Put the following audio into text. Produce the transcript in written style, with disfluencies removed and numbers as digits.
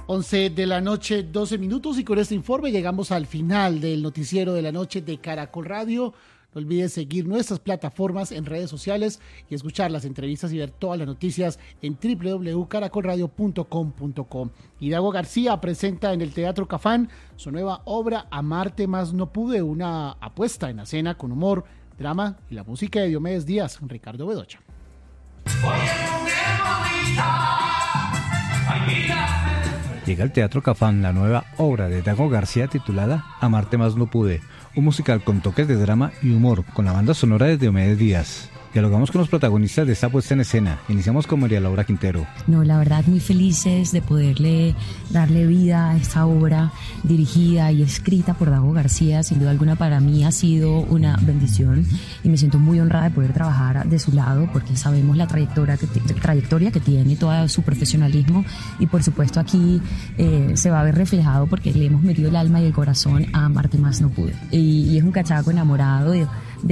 11 de la noche, 12 minutos, y con este informe llegamos al final del noticiero de la noche de Caracol Radio. No olvides seguir nuestras plataformas en redes sociales y escuchar las entrevistas y ver todas las noticias en www.caracolradio.com.co. Hidalgo García presenta en el Teatro Cafán su nueva obra Amarte más no pude, una apuesta en la escena con humor, drama y la música de Diomedes Díaz, Ricardo Bedoya. Llega al Teatro Cafán la nueva obra de Hidalgo García titulada Amarte más no pude, un musical con toques de drama y humor con la banda sonora de Diomedes Díaz. Dialogamos con los protagonistas de esta puesta en escena. Iniciamos con María Laura Quintero. No, la verdad muy felices de poderle darle vida a esta obra dirigida y escrita por Hidalgo García. Sin duda alguna para mí ha sido una bendición y me siento muy honrada de poder trabajar de su lado porque sabemos la trayectoria que tiene, todo su profesionalismo, y por supuesto aquí se va a ver reflejado porque le hemos metido el alma y el corazón a Amarte más no pude. Y es un cachaco enamorado de